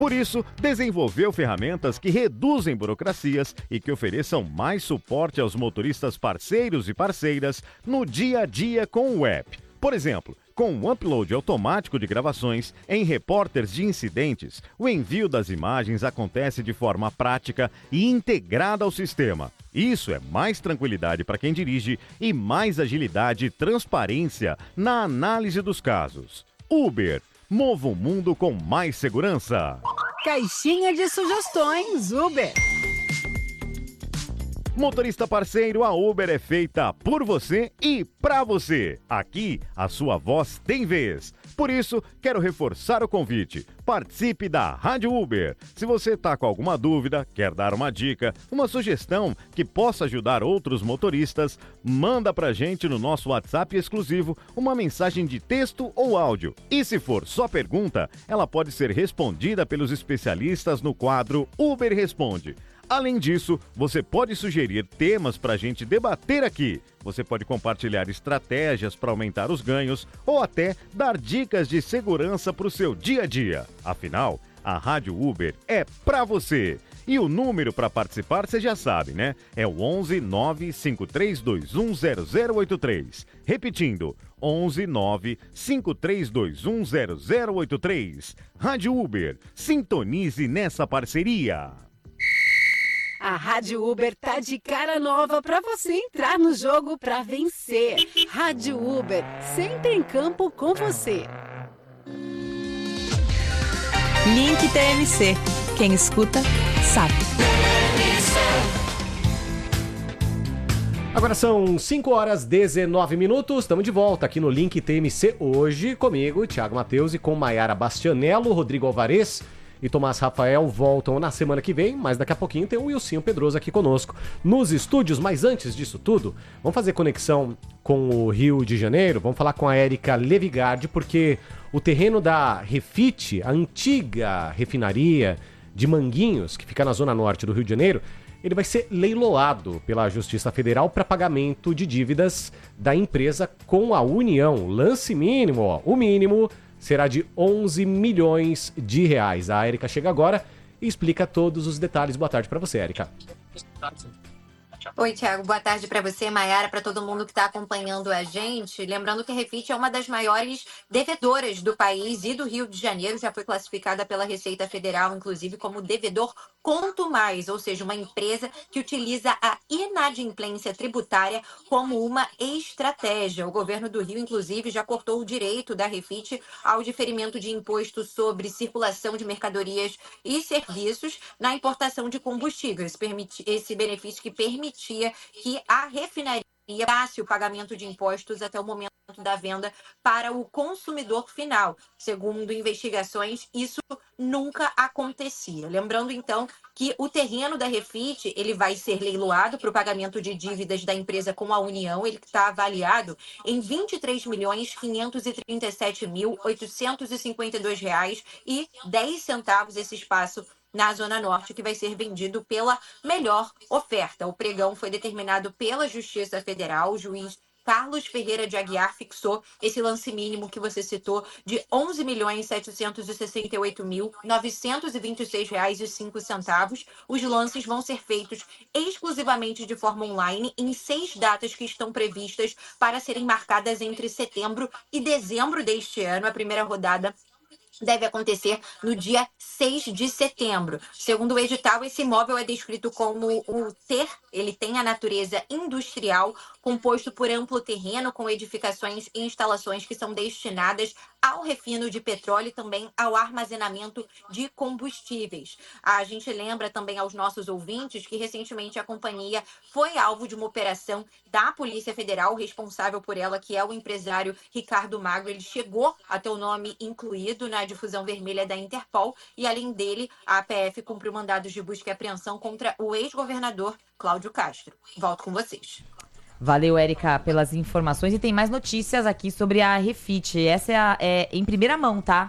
Por isso, desenvolveu ferramentas que reduzem burocracias e que ofereçam mais suporte aos motoristas parceiros e parceiras no dia a dia com o app. Por exemplo, com o upload automático de gravações em repórteres de incidentes, o envio das imagens acontece de forma prática e integrada ao sistema. Isso é mais tranquilidade para quem dirige e mais agilidade e transparência na análise dos casos. Uber. Mova o mundo com mais segurança. Caixinha de sugestões, Uber. Motorista parceiro, a Uber é feita por você e pra você. Aqui, a sua voz tem vez. Por isso, quero reforçar o convite. Participe da Rádio Uber. Se você está com alguma dúvida, quer dar uma dica, uma sugestão que possa ajudar outros motoristas, manda pra gente no nosso WhatsApp exclusivo uma mensagem de texto ou áudio. E se for só pergunta, ela pode ser respondida pelos especialistas no quadro Uber Responde. Além disso, você pode sugerir temas para a gente debater aqui. Você pode compartilhar estratégias para aumentar os ganhos ou até dar dicas de segurança para o seu dia a dia. Afinal, a Rádio Uber é para você. E o número para participar você já sabe, né? É o 11 95321 0083. Repetindo, 11 95321 0083. Rádio Uber, sintonize nessa parceria. A Rádio Uber tá de cara nova para você entrar no jogo para vencer. Rádio Uber, sempre em campo com você. Link TMC. Quem escuta, sabe. Agora são 5h19. Estamos de volta aqui no Link TMC hoje comigo, Thiago Matheus, e com Maiara Bastianello, Rodrigo Alvarez e Tomás Rafael voltam na semana que vem, mas daqui a pouquinho tem o Wilsinho Pedroso aqui conosco nos estúdios. Mas antes disso tudo, vamos fazer conexão com o Rio de Janeiro, vamos falar com a Érica Levigardi, porque o terreno da Refit, a antiga refinaria de Manguinhos, que fica na zona norte do Rio de Janeiro, ele vai ser leiloado pela Justiça Federal para pagamento de dívidas da empresa com a União. Lance mínimo, ó, o mínimo será de 11 milhões de reais. A Érica chega agora e explica todos os detalhes. Boa tarde para você, Érica. Oi, Thiago. Boa tarde para você, Maiara, para todo mundo que está acompanhando a gente. Lembrando que a Refit é uma das maiores devedoras do país e do Rio de Janeiro. Já foi classificada pela Receita Federal, inclusive, como devedor Conto Mais, ou seja, uma empresa que utiliza a inadimplência tributária como uma estratégia. O governo do Rio, inclusive, já cortou o direito da Refit ao diferimento de imposto sobre circulação de mercadorias e serviços na importação de combustíveis. Esse benefício que permitia que a refinaria passe o pagamento de impostos até o momento da venda para o consumidor final. Segundo investigações, isso nunca acontecia. Lembrando, então, que o terreno da Refit ele vai ser leiloado para o pagamento de dívidas da empresa com a União. Ele está avaliado em R$ 23.537.852,10 esse espaço na Zona Norte, que vai ser vendido pela melhor oferta. O pregão foi determinado pela Justiça Federal. O juiz Carlos Ferreira de Aguiar fixou esse lance mínimo que você citou de R$ 11.768.926,05. Os lances vão ser feitos exclusivamente de forma online em 6 datas que estão previstas para serem marcadas entre setembro e dezembro deste ano. A primeira rodada deve acontecer no dia 6 de setembro. Segundo o edital, esse imóvel é descrito como ele tem a natureza industrial, composto por amplo terreno com edificações e instalações que são destinadas ao refino de petróleo e também ao armazenamento de combustíveis. A gente lembra também aos nossos ouvintes que recentemente a companhia foi alvo de uma operação da Polícia Federal. O responsável por ela, que é o empresário Ricardo Magro, ele chegou a ter o nome incluído na difusão vermelha da Interpol e, além dele, a APF cumpriu mandados de busca e apreensão contra o ex-governador Cláudio Castro. Volto com vocês. Valeu, Érica, pelas informações. E tem mais notícias aqui sobre a Refit. Essa é em primeira mão, tá?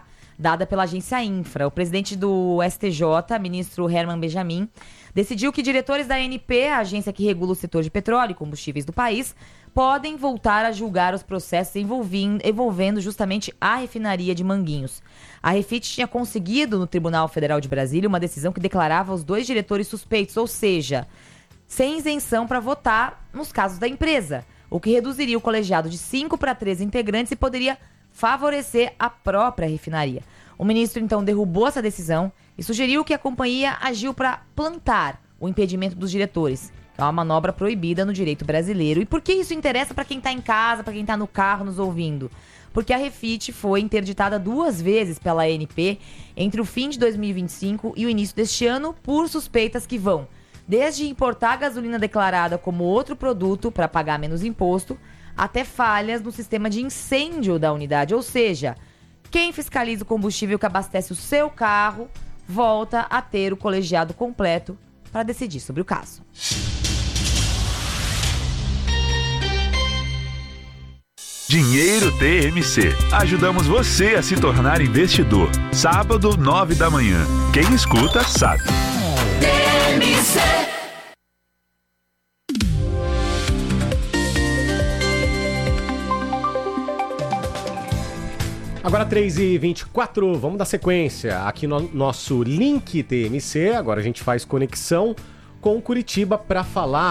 dada pela agência Infra. O presidente do STJ, ministro Herman Benjamin, decidiu que diretores da ANP, a agência que regula o setor de petróleo e combustíveis do país, podem voltar a julgar os processos envolvendo justamente a refinaria de Manguinhos. A Refit tinha conseguido no Tribunal Federal de Brasília uma decisão que declarava os 2 diretores suspeitos, ou seja, sem isenção para votar nos casos da empresa, o que reduziria o colegiado de 5 para 3 integrantes e poderia favorecer a própria refinaria. O ministro, então, derrubou essa decisão e sugeriu que a companhia agiu para plantar o impedimento dos diretores, que é uma manobra proibida no direito brasileiro. E por que isso interessa para quem está em casa, para quem está no carro nos ouvindo? Porque a Refit foi interditada 2 vezes pela ANP entre o fim de 2025 e o início deste ano por suspeitas que vão desde importar gasolina declarada como outro produto para pagar menos imposto, até falhas no sistema de incêndio da unidade. Ou seja, quem fiscaliza o combustível que abastece o seu carro volta a ter o colegiado completo para decidir sobre o caso. Dinheiro TMC. Ajudamos você a se tornar investidor. Sábado, 9 da manhã. Quem escuta, sabe. TMC. Agora 3h24, vamos dar sequência aqui no nosso Link TMC. Agora a gente faz conexão com Curitiba para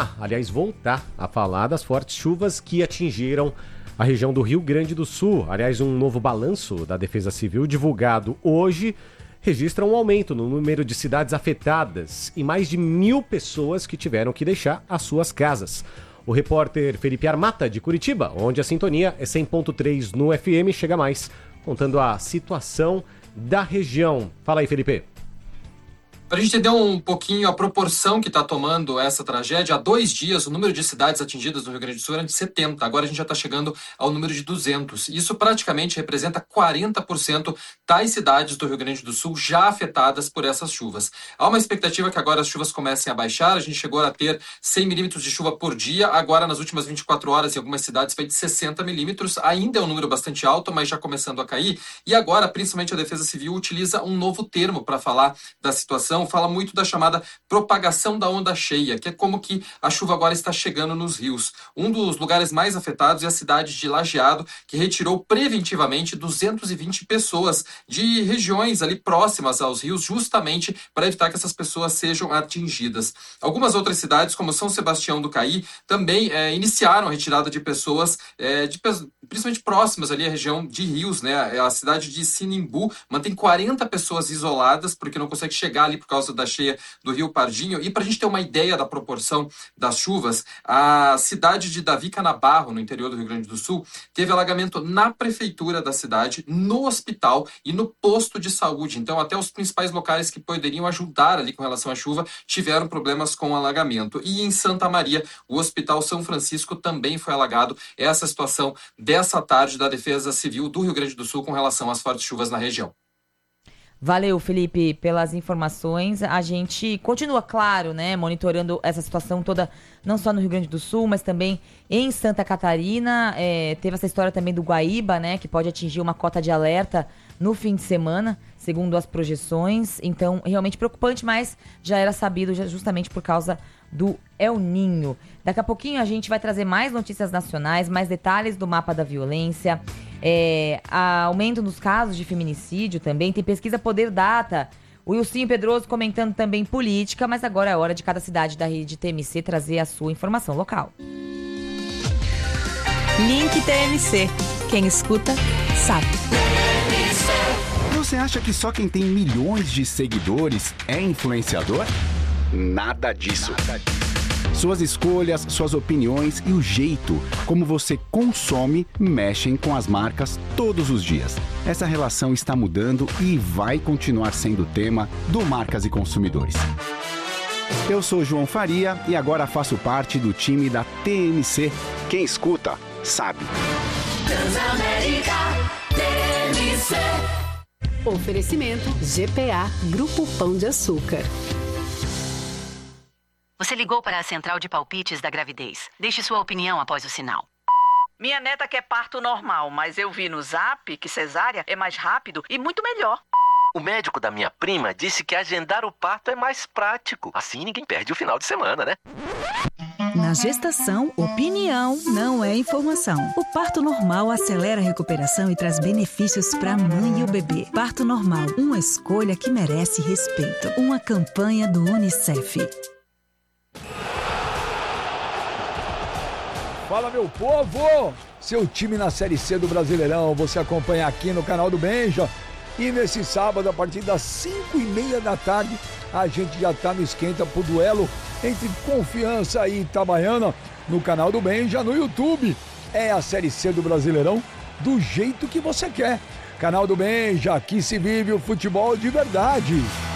voltar a falar das fortes chuvas que atingiram a região do Rio Grande do Sul. Aliás, um novo balanço da Defesa Civil divulgado hoje registra um aumento no número de cidades afetadas e mais de 1.000 pessoas que tiveram que deixar as suas casas. O repórter Felipe Armata, de Curitiba, onde a sintonia é 100.3 no FM, chega mais, contando a situação da região. Fala aí, Felipe. Para a gente entender um pouquinho a proporção que está tomando essa tragédia, há 2 dias o número de cidades atingidas no Rio Grande do Sul era de 70, agora a gente já está chegando ao número de 200. Isso praticamente representa 40% das cidades do Rio Grande do Sul já afetadas por essas chuvas. Há uma expectativa que agora as chuvas comecem a baixar, a gente chegou a ter 100 milímetros de chuva por dia, agora nas últimas 24 horas em algumas cidades foi de 60 milímetros, ainda é um número bastante alto, mas já começando a cair, e agora principalmente a Defesa Civil utiliza um novo termo para falar da situação, fala muito da chamada propagação da onda cheia, que é como que a chuva agora está chegando nos rios. Um dos lugares mais afetados é a cidade de Lajeado, que retirou preventivamente 220 pessoas de regiões ali próximas aos rios, justamente para evitar que essas pessoas sejam atingidas. Algumas outras cidades, como São Sebastião do Caí, também iniciaram a retirada de pessoas, principalmente próximas ali à região de rios, né? A cidade de Sinimbu mantém 40 pessoas isoladas, porque não consegue chegar ali por causa da cheia do Rio Pardinho. E para a gente ter uma ideia da proporção das chuvas, a cidade de Davi Canabarro, no interior do Rio Grande do Sul, teve alagamento na prefeitura da cidade, no hospital e no posto de saúde. Então, até os principais locais que poderiam ajudar ali com relação à chuva tiveram problemas com alagamento. E em Santa Maria, o Hospital São Francisco também foi alagado. Essa situação dessa tarde da Defesa Civil do Rio Grande do Sul com relação às fortes chuvas na região. Valeu, Felipe, pelas informações. A gente continua, claro, né, monitorando essa situação toda, não só no Rio Grande do Sul, mas também em Santa Catarina. Teve essa história também do Guaíba, né, que pode atingir uma cota de alerta no fim de semana, segundo as projeções. Então, realmente preocupante, mas já era sabido justamente por causa do El Ninho. Daqui a pouquinho a gente vai trazer mais notícias nacionais, mais detalhes do mapa da violência, aumento nos casos de feminicídio também, tem pesquisa Poder Data, o Wilson Pedroso comentando também política, mas agora é hora de cada cidade da rede TMC trazer a sua informação local. Link TMC. Quem escuta, sabe. Você acha que só quem tem milhões de seguidores é influenciador? Nada disso. Suas escolhas, suas opiniões e o jeito como você consome mexem com as marcas todos os dias. Essa relação está mudando e vai continuar sendo tema do Marcas e Consumidores. Eu sou João Faria e agora faço parte do time da TMC. Quem escuta, sabe. Transamérica TMC. Oferecimento GPA Grupo Pão de Açúcar. Você ligou para a central de palpites da gravidez. Deixe sua opinião após o sinal. Minha neta quer parto normal, mas eu vi no Zap que cesárea é mais rápido e muito melhor. O médico da minha prima disse que agendar o parto é mais prático. Assim ninguém perde o final de semana, né? Na gestação, opinião não é informação. O parto normal acelera a recuperação e traz benefícios para a mãe e o bebê. Parto normal, uma escolha que merece respeito. Uma campanha do Unicef. Fala, meu povo! Seu time na Série C do Brasileirão, você acompanha aqui no canal do Benja. E nesse sábado, a partir das 5h30 da tarde, a gente já tá no esquenta pro duelo entre Confiança e Itabaiana no canal do Benja, no YouTube. É a Série C do Brasileirão do jeito que você quer. Canal do Benja, aqui se vive o futebol de verdade.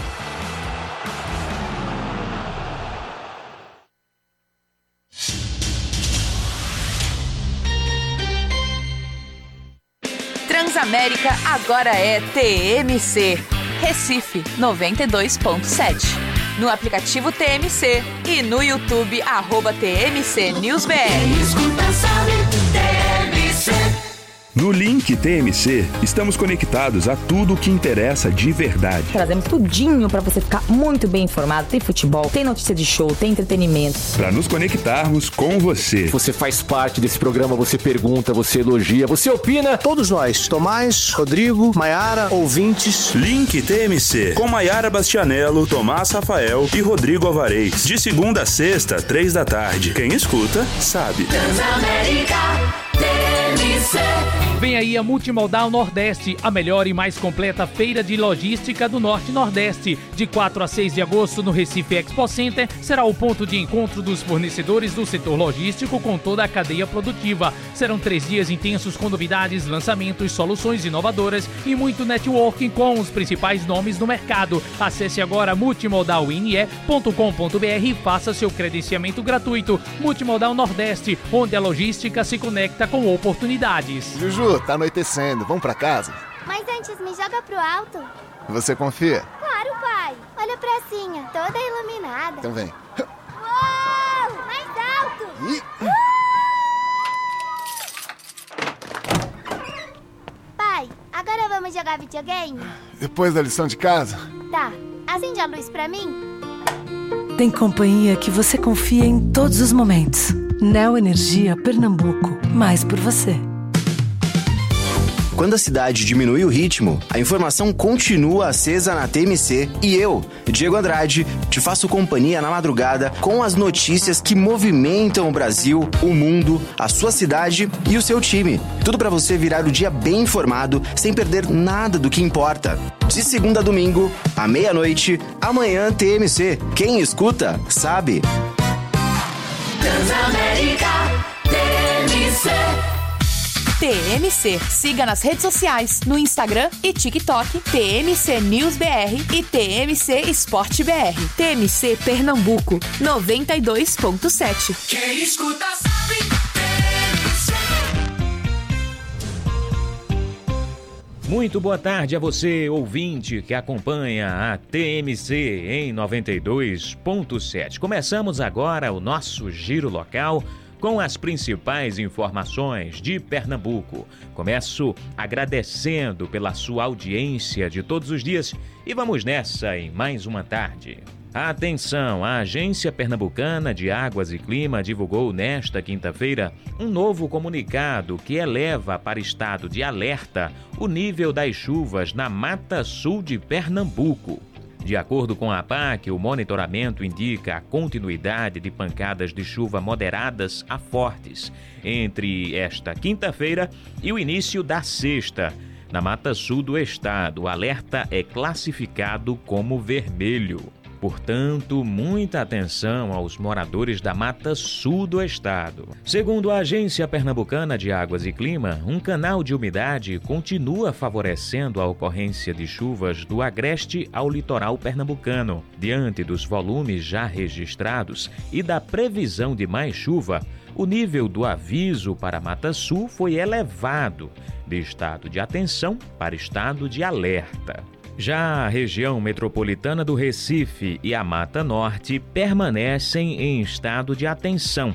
Transamérica agora é TMC. Recife 92.7. No aplicativo TMC e no YouTube @TMC News BR. No link TMC, estamos conectados a tudo o que interessa de verdade. Trazemos tudinho pra você ficar muito bem informado. Tem futebol, tem notícia de show, tem entretenimento. Para nos conectarmos com você. Você faz parte desse programa, você pergunta, você elogia, você opina. Todos nós, Tomás, Rodrigo, Maiara, ouvintes. Link TMC, com Maiara Bastianello, Tomás Rafael e Rodrigo Alvarez. De segunda a sexta, 3 da tarde. Quem escuta, sabe. Transamérica TMC. Vem aí a Multimodal Nordeste, a melhor e mais completa feira de logística do Norte e Nordeste. De 4 a 6 de agosto no Recife Expo Center, será o ponto de encontro dos fornecedores do setor logístico com toda a cadeia produtiva. Serão 3 dias intensos com novidades, lançamentos, soluções inovadoras e muito networking com os principais nomes do mercado. Acesse agora multimodalne.com.br e faça seu credenciamento gratuito. Multimodal Nordeste, onde a logística se conecta com oportunidades. Juju, tá anoitecendo, vamos pra casa? Mas antes me joga pro alto. Você confia? Claro, pai. Olha a pracinha, toda iluminada. Então vem. Uou! Mais alto! Pai, agora vamos jogar videogame? Depois da lição de casa? Tá. Acende a luz pra mim. Tem companhia que você confia em todos os momentos. Neo Energia Pernambuco. Mais por você. Quando a cidade diminui o ritmo, a informação continua acesa na TMC e eu, Diego Andrade, te faço companhia na madrugada com as notícias que movimentam o Brasil, o mundo, a sua cidade e o seu time. Tudo para você virar o dia bem informado, sem perder nada do que importa. De segunda a domingo, à meia-noite, amanhã TMC. Quem escuta, sabe. Transamérica TMC. TMC. Siga nas redes sociais, no Instagram e TikTok, TMC News BR e TMC Esporte BR. TMC Pernambuco, 92.7. Quem escuta sabe. TMC. Muito boa tarde a você, ouvinte, que acompanha a TMC em 92.7. Começamos agora o nosso giro local com as principais informações de Pernambuco. Começo agradecendo pela sua audiência de todos os dias e vamos nessa em mais uma tarde. Atenção, a Agência Pernambucana de Águas e Clima divulgou nesta quinta-feira um novo comunicado que eleva para estado de alerta o nível das chuvas na Mata Sul de Pernambuco. De acordo com a APAC, o monitoramento indica a continuidade de pancadas de chuva moderadas a fortes entre esta quinta-feira e o início da sexta. Na Mata Sul do estado, o alerta é classificado como vermelho. Portanto, muita atenção aos moradores da Mata Sul do estado. Segundo a Agência Pernambucana de Águas e Clima, um canal de umidade continua favorecendo a ocorrência de chuvas do agreste ao litoral pernambucano. Diante dos volumes já registrados e da previsão de mais chuva, o nível do aviso para a Mata Sul foi elevado, de estado de atenção para estado de alerta. Já a região metropolitana do Recife e a Mata Norte permanecem em estado de atenção.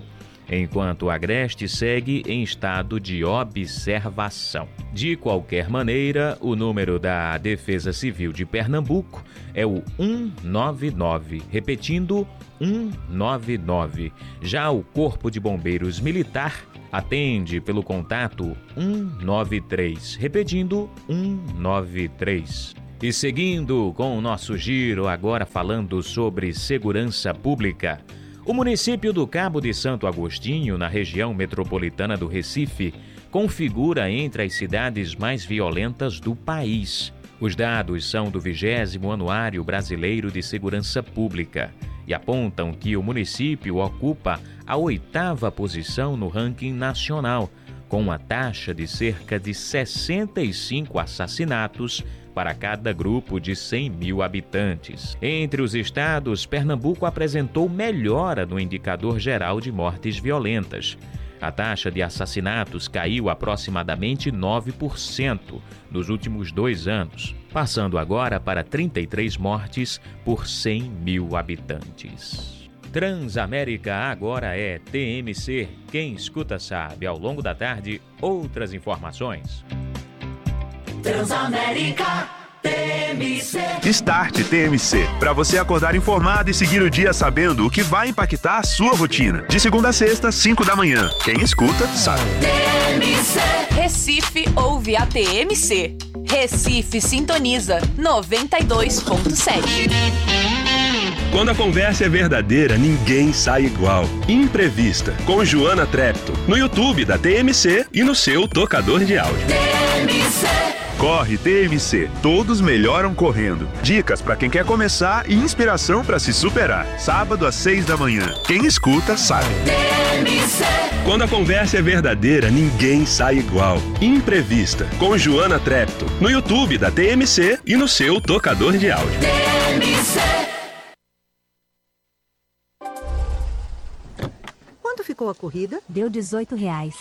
enquanto o Agreste segue em estado de observação. De qualquer maneira, o número da Defesa Civil de Pernambuco é o 199, repetindo 199. Já o Corpo de Bombeiros Militar atende pelo contato 193, repetindo 193. E seguindo com o nosso giro, agora falando sobre segurança pública. O município do Cabo de Santo Agostinho, na região metropolitana do Recife, configura entre as cidades mais violentas do país. Os dados são do 20º Anuário Brasileiro de Segurança Pública e apontam que o município ocupa a 8ª posição no ranking nacional, com uma taxa de cerca de 65 assassinatos para cada grupo de 100 mil habitantes. Entre os estados, Pernambuco apresentou melhora no indicador geral de mortes violentas. A taxa de assassinatos caiu aproximadamente 9% nos últimos 2 anos, passando agora para 33 mortes por 100 mil habitantes. Transamérica agora é TMC. Quem escuta sabe. Ao longo da tarde, outras informações. Transamérica TMC. Start TMC, para você acordar informado e seguir o dia sabendo o que vai impactar a sua rotina. De segunda a sexta, 5 da manhã. Quem escuta, sabe. TMC. Recife ouve a TMC. Recife sintoniza 92.7. Quando a conversa é verdadeira, ninguém sai igual. Imprevista, com Joana Trepto, no YouTube da TMC e no seu tocador de áudio. TMC. Corre TMC, todos melhoram correndo. Dicas para quem quer começar e inspiração para se superar. Sábado às 6 da manhã. Quem escuta, sabe. TMC. Quando a conversa é verdadeira, ninguém sai igual. Imprevista, com Joana Trepto, no YouTube da TMC e no seu tocador de áudio. TMC. Quanto ficou a corrida? Deu R$18.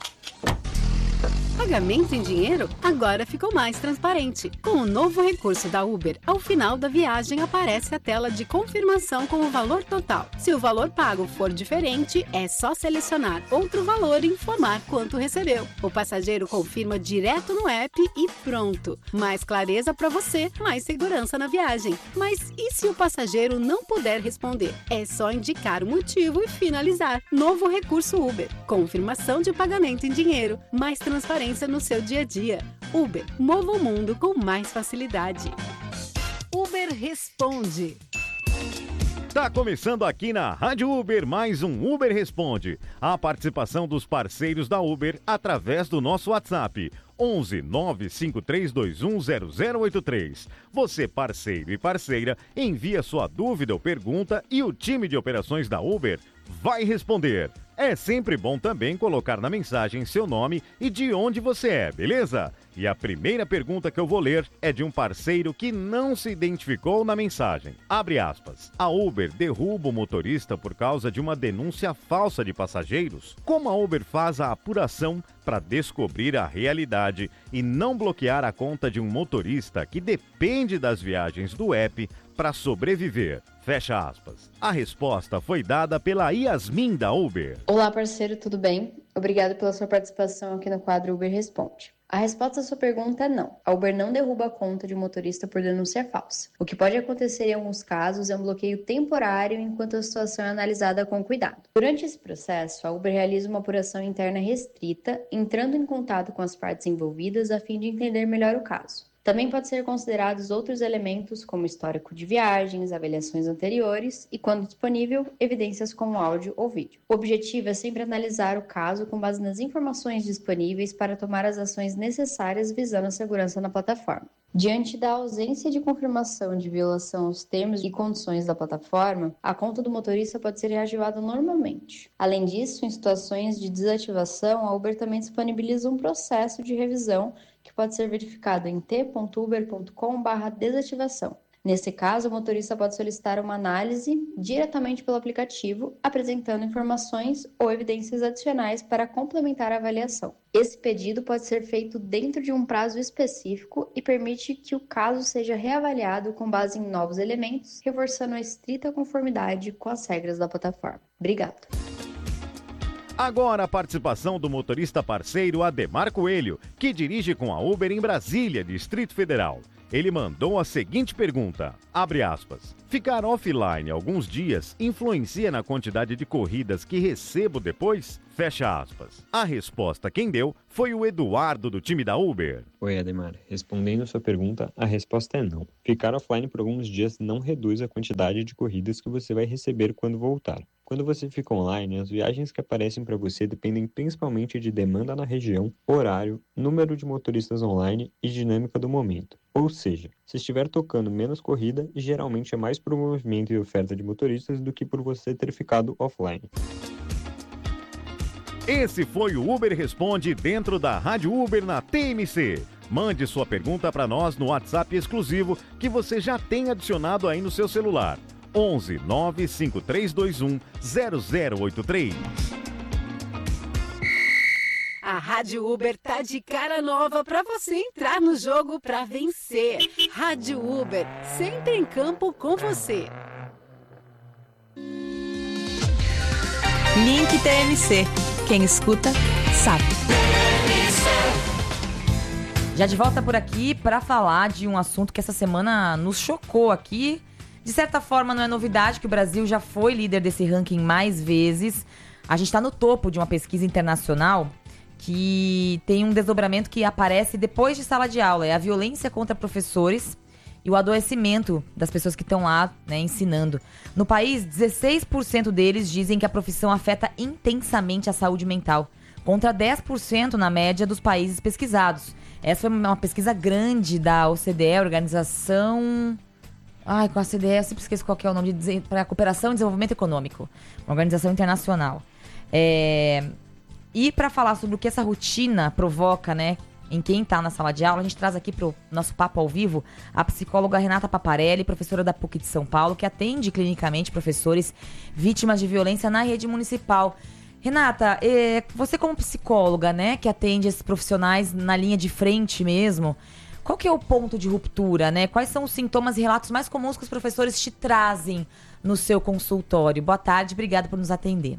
Pagamento em dinheiro agora ficou mais transparente. Com o novo recurso da Uber, ao final da viagem aparece a tela de confirmação com o valor total. Se o valor pago for diferente, é só selecionar outro valor e informar quanto recebeu. O passageiro confirma direto no app e pronto. Mais clareza para você, mais segurança na viagem. Mas e se o passageiro não puder responder? É só indicar o motivo e finalizar. Novo recurso Uber. Confirmação de pagamento em dinheiro. Mais transparência no seu dia a dia. Uber, mova o mundo com mais facilidade. Uber Responde. Tá começando aqui na Rádio Uber mais um Uber Responde. A participação dos parceiros da Uber através do nosso WhatsApp 11 95321 0083. Você, parceiro e parceira, envia sua dúvida ou pergunta e o time de operações da Uber vai responder. É sempre bom também colocar na mensagem seu nome e de onde você é, beleza? E a primeira pergunta que eu vou ler é de um parceiro que não se identificou na mensagem. Abre aspas. A Uber derruba o motorista por causa de uma denúncia falsa de passageiros? Como a Uber faz a apuração para descobrir a realidade e não bloquear a conta de um motorista que depende das viagens do app para sobreviver? Fecha aspas. A resposta foi dada pela Yasmin da Uber. Olá, parceiro, tudo bem? Obrigado pela sua participação aqui no quadro Uber Responde. A resposta à sua pergunta é não. A Uber não derruba a conta de um motorista por denúncia falsa. O que pode acontecer em alguns casos é um bloqueio temporário enquanto a situação é analisada com cuidado. Durante esse processo, a Uber realiza uma apuração interna restrita, entrando em contato com as partes envolvidas a fim de entender melhor o caso. Também pode ser considerados outros elementos como histórico de viagens, avaliações anteriores e, quando disponível, evidências como áudio ou vídeo. O objetivo é sempre analisar o caso com base nas informações disponíveis para tomar as ações necessárias visando a segurança na plataforma. Diante da ausência de confirmação de violação aos termos e condições da plataforma, a conta do motorista pode ser reativada normalmente. Além disso, em situações de desativação, a Uber também disponibiliza um processo de revisão que pode ser verificado em t.uber.com/desativação. Nesse caso, o motorista pode solicitar uma análise diretamente pelo aplicativo, apresentando informações ou evidências adicionais para complementar a avaliação. Esse pedido pode ser feito dentro de um prazo específico e permite que o caso seja reavaliado com base em novos elementos, reforçando a estrita conformidade com as regras da plataforma. Obrigado. Agora a participação do motorista parceiro Ademar Coelho, que dirige com a Uber em Brasília, Distrito Federal. Ele mandou a seguinte pergunta, abre aspas, ficar offline alguns dias influencia na quantidade de corridas que recebo depois? Fecha aspas. A resposta quem deu foi o Eduardo do time da Uber. Oi, Ademar. Respondendo a sua pergunta, a resposta é não. Ficar offline por alguns dias não reduz a quantidade de corridas que você vai receber quando voltar. Quando você fica online, as viagens que aparecem para você dependem principalmente de demanda na região, horário, número de motoristas online e dinâmica do momento. Ou seja, se estiver tocando menos corrida, geralmente é mais por movimento e oferta de motoristas do que por você ter ficado offline. Esse foi o Uber Responde dentro da Rádio Uber na TMC. Mande sua pergunta para nós no WhatsApp exclusivo que você já tem adicionado aí no seu celular. 11 95321 0083. A Rádio Uber tá de cara nova para você entrar no jogo para vencer. Rádio Uber, sempre em campo com você. Link TMC. Quem escuta, sabe. Já de volta por aqui para falar de um assunto que essa semana nos chocou aqui. De certa forma, não é novidade que o Brasil já foi líder desse ranking mais vezes. A gente está no topo de uma pesquisa internacional que tem um desdobramento que aparece depois de sala de aula. É a violência contra professores e o adoecimento das pessoas que estão lá, né, ensinando. No país, 16% deles dizem que a profissão afeta intensamente a saúde mental, contra 10% na média dos países pesquisados. Essa foi uma pesquisa grande da OCDE, Organização... com a OCDE, eu sempre esqueço qual que é o nome, para a Cooperação e Desenvolvimento Econômico, uma organização internacional. E para falar sobre o que essa rotina provoca, né, em quem está na sala de aula, a gente traz aqui para o nosso papo ao vivo a psicóloga Renata Paparelli, professora da PUC de São Paulo, que atende clinicamente professores vítimas de violência na rede municipal. Renata, você como psicóloga, né, que atende esses profissionais na linha de frente mesmo, qual que é o ponto de ruptura, né? Quais são os sintomas e relatos mais comuns que os professores te trazem no seu consultório? Boa tarde, obrigada por nos atender.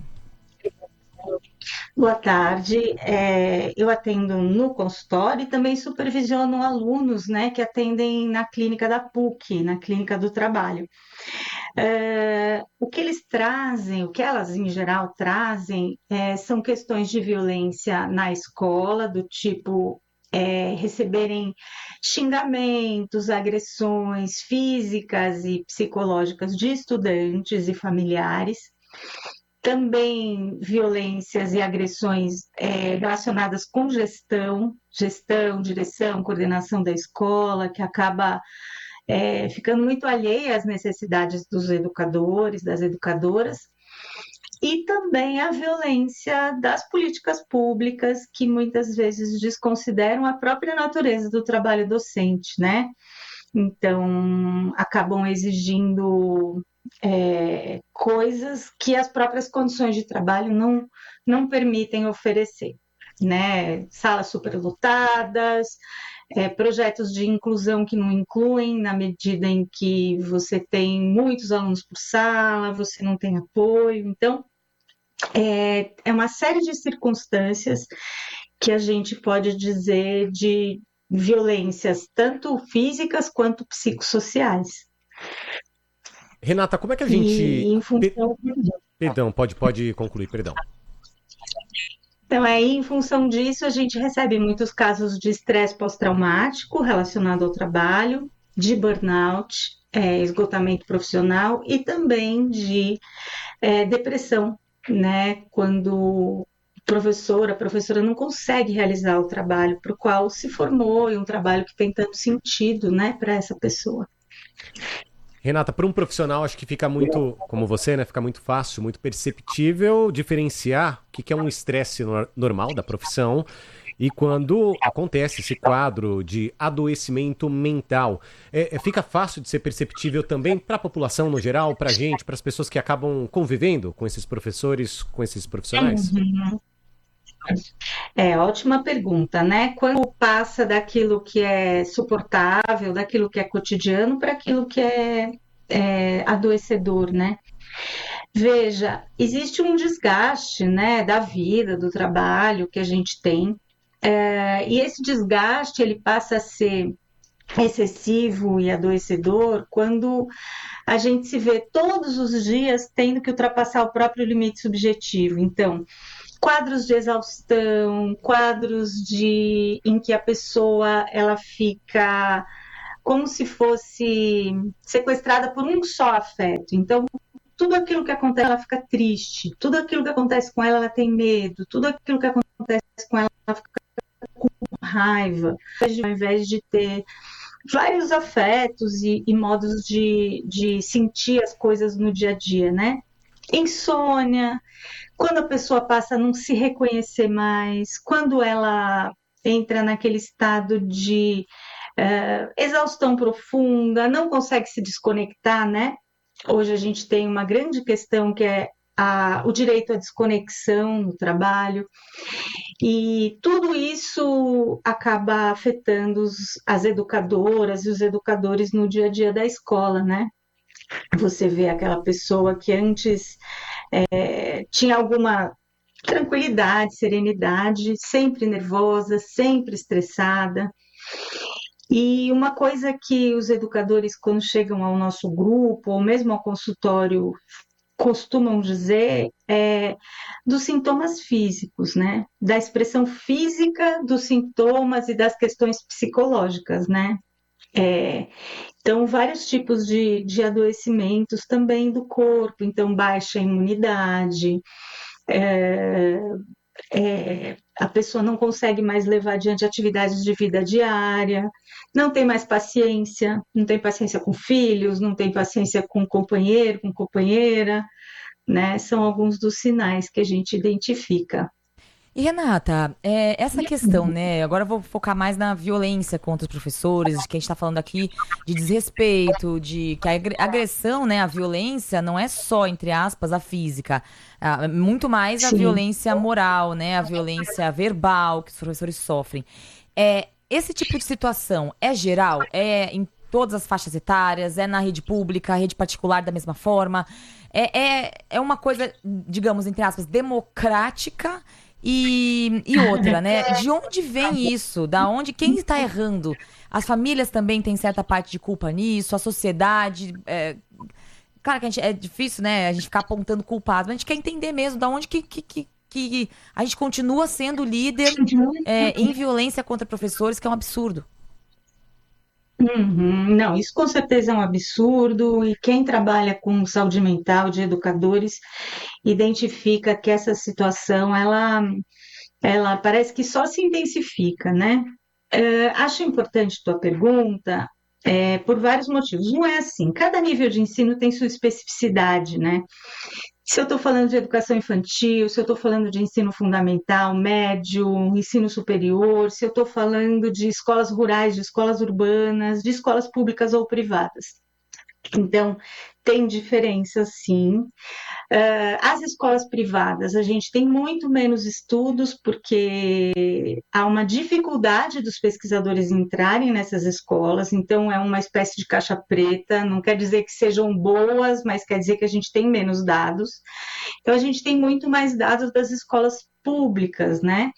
Boa tarde, eu atendo no consultório e também supervisiono alunos, né, que atendem na clínica da PUC, na clínica do trabalho. O que eles trazem, o que elas em geral trazem, são questões de violência na escola, do tipo receberem xingamentos, agressões físicas e psicológicas de estudantes e familiares. Também violências e agressões relacionadas com gestão, direção, coordenação da escola, que acaba ficando muito alheia às necessidades dos educadores, das educadoras. E também a violência das políticas públicas, que muitas vezes desconsideram a própria natureza do trabalho docente, né? Então, acabam exigindo coisas que as próprias condições de trabalho não permitem oferecer, né? Salas superlotadas, projetos de inclusão que não incluem, na medida em que você tem muitos alunos por sala, você não tem apoio. Então, é uma série de circunstâncias que a gente pode dizer de violências tanto físicas quanto psicossociais. Renata, como é que a gente... em função... Perdão, pode concluir, perdão. Então, em função disso, a gente recebe muitos casos de estresse pós-traumático relacionado ao trabalho, de burnout, esgotamento profissional e também de depressão, né? Quando a professora não consegue realizar o trabalho para o qual se formou e um trabalho que tem tanto sentido, né, para essa pessoa. Renata, para um profissional, acho que fica muito, como você, né, fica muito fácil, muito perceptível diferenciar o que é um estresse normal da profissão e quando acontece esse quadro de adoecimento mental. Fica fácil de ser perceptível também para a população no geral, para a gente, para as pessoas que acabam convivendo com esses professores, com esses profissionais? Uhum. Ótima pergunta, né? Quando passa daquilo que é suportável, daquilo que é cotidiano, para aquilo que é adoecedor, né? Veja, existe um desgaste, né, da vida, do trabalho que a gente tem, e esse desgaste ele passa a ser excessivo e adoecedor quando a gente se vê todos os dias tendo que ultrapassar o próprio limite subjetivo. Então, quadros de exaustão, em que a pessoa ela fica como se fosse sequestrada por um só afeto. Então, tudo aquilo que acontece, ela fica triste, tudo aquilo que acontece com ela tem medo, tudo aquilo que acontece com ela fica com raiva, ao invés de ter vários afetos e modos de sentir as coisas no dia a dia, né? Insônia, quando a pessoa passa a não se reconhecer mais, quando ela entra naquele estado de exaustão profunda, não consegue se desconectar, né? Hoje a gente tem uma grande questão que é o direito à desconexão no trabalho, e tudo isso acaba afetando as educadoras e os educadores no dia a dia da escola, né? Você vê aquela pessoa que antes tinha alguma tranquilidade, serenidade, sempre nervosa, sempre estressada. E uma coisa que os educadores, quando chegam ao nosso grupo, ou mesmo ao consultório, costumam dizer dos sintomas físicos, né? Da expressão física dos sintomas e das questões psicológicas, né? Então, vários tipos de adoecimentos também do corpo, então, baixa imunidade, a pessoa não consegue mais levar adiante atividades de vida diária, não tem mais paciência, não tem paciência com filhos, não tem paciência com companheiro, com companheira, né? São alguns dos sinais que a gente identifica. E Renata, essa questão, né? Agora eu vou focar mais na violência contra os professores, que a gente está falando aqui de desrespeito, de que a agressão, né? A violência não é só, entre aspas, a física, muito mais a violência moral, né? A violência verbal que os professores sofrem. Esse tipo de situação é geral? É em todas as faixas etárias? É na rede pública, rede particular da mesma forma? É uma coisa, digamos, entre aspas, democrática? E outra, né? De onde vem isso? Da onde? Quem está errando? As famílias também têm certa parte de culpa nisso, a sociedade. Claro que é difícil, né? A gente ficar apontando culpados, mas a gente quer entender mesmo da onde que a gente continua sendo líder em violência contra professores, que é um absurdo. Não, isso com certeza é um absurdo, e quem trabalha com saúde mental de educadores identifica que essa situação, ela parece que só se intensifica, né? Acho importante tua pergunta, por vários motivos. Não é assim, cada nível de ensino tem sua especificidade, né? Se eu estou falando de educação infantil, se eu estou falando de ensino fundamental, médio, ensino superior, se eu estou falando de escolas rurais, de escolas urbanas, de escolas públicas ou privadas. Então, tem diferença, sim. As escolas privadas, a gente tem muito menos estudos, porque há uma dificuldade dos pesquisadores entrarem nessas escolas, então é uma espécie de caixa preta, não quer dizer que sejam boas, mas quer dizer que a gente tem menos dados. Então, a gente tem muito mais dados das escolas públicas, né?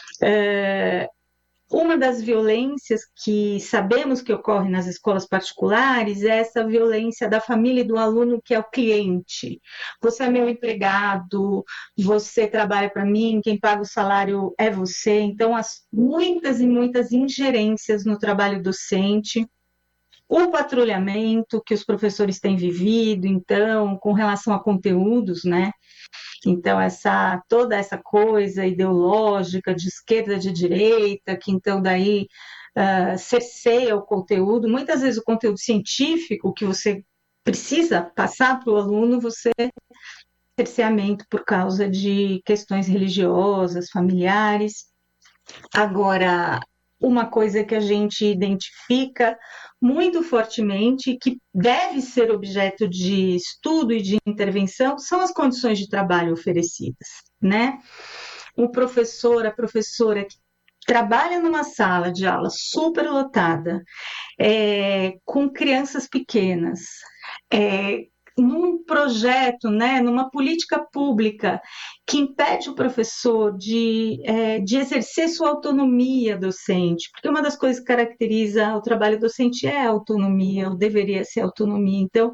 Uma das violências que sabemos que ocorre nas escolas particulares é essa violência da família e do aluno, que é o cliente. Você é meu empregado, você trabalha para mim, quem paga o salário é você. Então, muitas e muitas ingerências no trabalho docente. O patrulhamento que os professores têm vivido, então, com relação a conteúdos, né? Então, toda essa coisa ideológica de esquerda, de direita, que então daí cerceia o conteúdo, muitas vezes o conteúdo científico que você precisa passar para o aluno, você tem cerceamento por causa de questões religiosas, familiares. Agora, uma coisa que a gente identifica muito fortemente, que deve ser objeto de estudo e de intervenção, são as condições de trabalho oferecidas, né? O professor, a professora que trabalha numa sala de aula superlotada, com crianças pequenas, num projeto, né, numa política pública que impede o professor de exercer sua autonomia docente, porque uma das coisas que caracteriza o trabalho docente é a autonomia, ou deveria ser a autonomia. Então,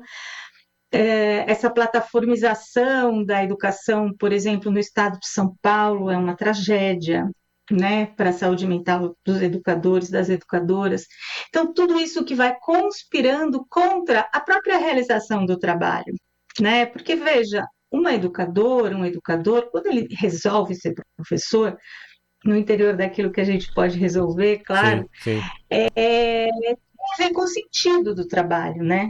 essa plataformização da educação, por exemplo, no estado de São Paulo, é uma tragédia, né, para a saúde mental dos educadores, das educadoras. Então, tudo isso que vai conspirando contra a própria realização do trabalho, né? Porque, veja, um educador, quando ele resolve ser professor, no interior daquilo que a gente pode resolver, claro, Sim. tem a ver com o sentido do trabalho, né?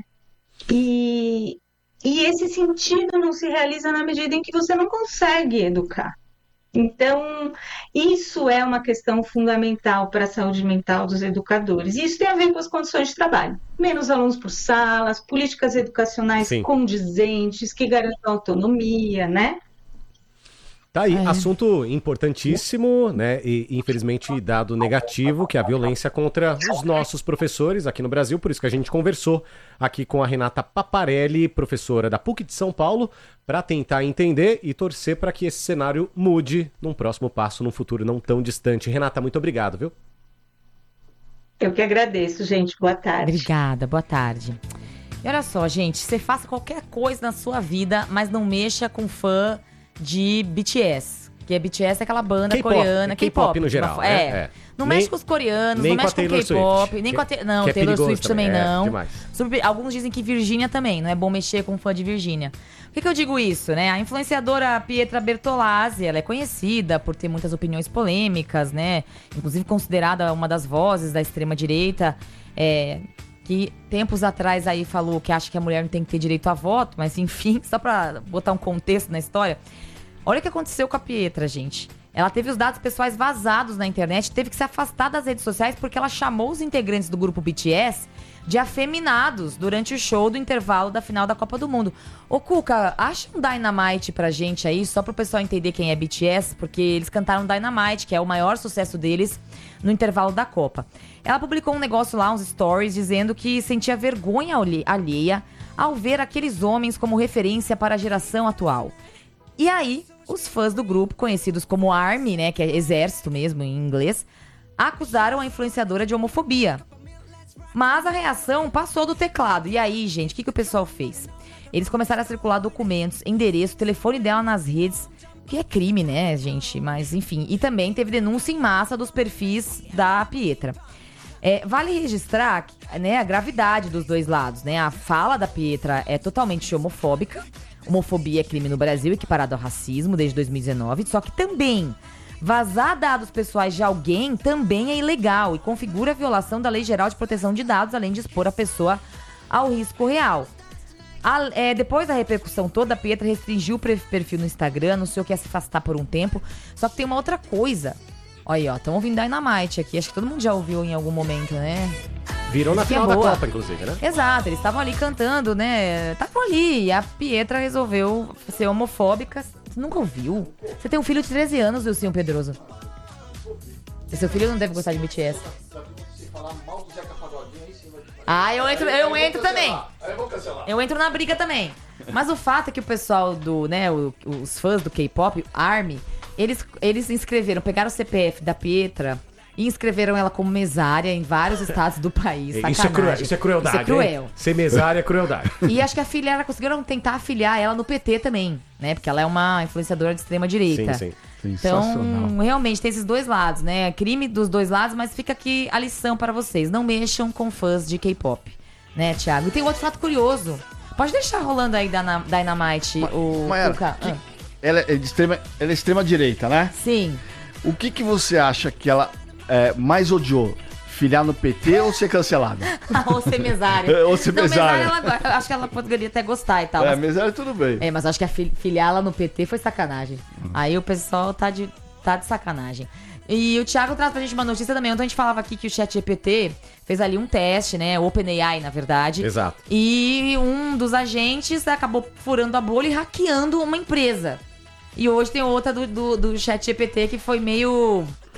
E esse sentido não se realiza na medida em que você não consegue educar. Então, isso é uma questão fundamental para a saúde mental dos educadores. E isso tem a ver com as condições de trabalho. Menos alunos por salas, políticas educacionais condizentes, que garantam autonomia, né? Tá aí, assunto importantíssimo, né? E infelizmente dado negativo, que é a violência contra os nossos professores aqui no Brasil. Por isso que a gente conversou aqui com a Renata Paparelli, professora da PUC de São Paulo, para tentar entender e torcer para que esse cenário mude num próximo passo, num futuro não tão distante. Renata, muito obrigado, viu? Eu que agradeço, gente. Boa tarde. Obrigada, boa tarde. E olha só, gente, você faça qualquer coisa na sua vida, mas não mexa com fã de BTS. Que BTS é aquela banda coreana, K-pop no geral, Não mexe com os coreanos, não mexe com K-pop, nem com a Não, Taylor Swift também não. Alguns dizem que Virgínia também, não é bom mexer com fã de Virgínia. Por que eu digo isso, né? A influenciadora Pietra Bertolazzi, ela é conhecida por ter muitas opiniões polêmicas, né? Inclusive considerada uma das vozes da extrema-direita, que tempos atrás aí falou que acha que a mulher não tem que ter direito a voto, mas enfim, só pra botar um contexto na história. Olha o que aconteceu com a Pietra, gente. Ela teve os dados pessoais vazados na internet, teve que se afastar das redes sociais porque ela chamou os integrantes do grupo BTS de afeminados durante o show do intervalo da final da Copa do Mundo. Ô, Cuca, acha um Dynamite pra gente aí, só pro pessoal entender quem é BTS, porque eles cantaram Dynamite, que é o maior sucesso deles no intervalo da Copa. Ela publicou um negócio lá, uns stories, dizendo que sentia vergonha alheia ao ver aqueles homens como referência para a geração atual. E aí, os fãs do grupo, conhecidos como ARMY, né, que é exército mesmo em inglês, acusaram a influenciadora de homofobia. Mas a reação passou do teclado. E aí, gente, o que o pessoal fez? Eles começaram a circular documentos, endereço, telefone dela nas redes, que é crime, né, gente? Mas, enfim. E também teve denúncia em massa dos perfis da Pietra. Vale registrar, né, a gravidade dos dois lados, né? A fala da Pietra é totalmente homofóbica. Homofobia é crime no Brasil, equiparado ao racismo desde 2019. Só que também vazar dados pessoais de alguém também é ilegal e configura a violação da Lei Geral de Proteção de Dados, além de expor a pessoa ao risco real. Depois da repercussão toda, a Pietra restringiu o perfil no Instagram, anunciou que ia se afastar por um tempo. Só que tem uma outra coisa. Olha aí, ó, estão ouvindo Dynamite aqui. Acho que todo mundo já ouviu em algum momento, né? Virou na final da Copa, inclusive, né? Exato, eles estavam ali cantando, né? Estavam ali. E a Pietra resolveu ser homofóbica. Você nunca ouviu? Você tem um filho de 13 anos, Wilson Pedroso. Seu filho não deve gostar de BTS. Eu entro também. Eu entro na briga também. Mas o fato é que o pessoal do, né, os fãs do K-pop, ARMY, eles inscreveram, pegaram o CPF da Pietra e inscreveram ela como mesária em vários estados do país. Isso é crueldade. Isso é cruel. Hein? Ser mesária é crueldade. E acho que a filha, conseguiram tentar afiliar ela no PT também, né? Porque ela é uma influenciadora de extrema direita. Sim. Então, realmente, tem esses dois lados, né? Crime dos dois lados, mas fica aqui a lição para vocês. Não mexam com fãs de K-pop, né, Thiago? E tem outro fato curioso. Pode deixar rolando aí Dynamite, Mayara, ela é extrema direita, né? Sim. O que você acha que ela mais odiou? Filiar no PT ou ser cancelada? Ou ser mesária. Ou ser mesária. Acho que ela poderia até gostar e tal. Mas mesária tudo bem. Mas acho que filiar ela no PT foi sacanagem. Aí o pessoal tá de sacanagem. E o Thiago traz pra gente uma notícia também. Ontem a gente falava aqui que o ChatGPT fez ali um teste, né? O OpenAI, na verdade. Exato. E um dos agentes acabou furando a bolha e hackeando uma empresa. E hoje tem outra do ChatGPT que foi meio